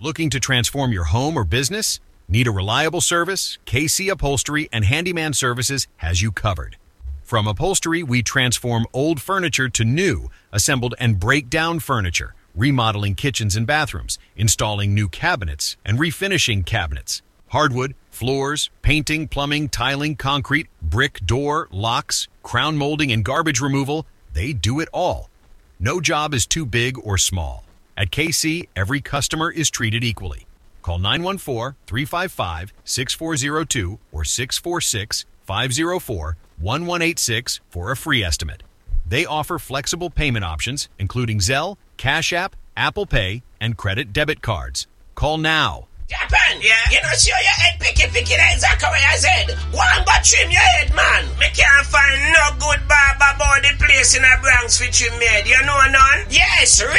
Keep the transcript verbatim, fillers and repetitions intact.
Looking to transform your home or business? Need a reliable service? K C Upholstery and Handyman Services has you covered. From upholstery, we transform old furniture to new, assembled and break down furniture, remodeling kitchens and bathrooms, installing new cabinets, and refinishing cabinets. Hardwood, floors, painting, plumbing, tiling, concrete, brick, door, locks, crown molding, and garbage removal, they do it all. No job is too big or small. At K C, every customer is treated equally. Call nine one four, three five five, six four zero two or six four six, five zero four, one one eight six for a free estimate. They offer flexible payment options, including Zelle, Cash App, Apple Pay, and credit debit cards. Call now. Japan, yeah. You know, show your head picky picky like Zachariah said. Go and go trim your head, man. Me can't find no good barber about the place in the Bronx for trim head. You know none? Yes,